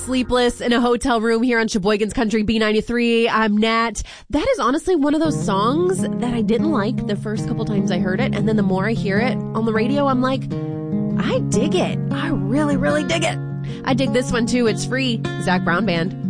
Sleepless in a Hotel Room here on Sheboygan's Country B93. I'm Nat. That is honestly one of those songs that I didn't like the first couple times I heard it. And then the more I hear it on the radio, I'm like, I dig it. I really, really dig it. I dig this one too. It's free. Zac Brown Band.